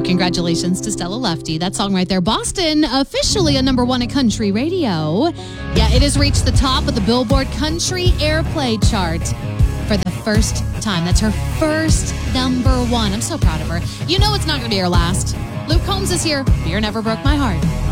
congratulations to Stella Lefty. That song right there. Boston, officially a #1 at country radio. Yeah, it has reached the top of the Billboard Country Airplay chart for the first time. That's her first #1. I'm so proud of her. You know it's not going to be her last. Luke Combs is here. Fear Never Broke My Heart.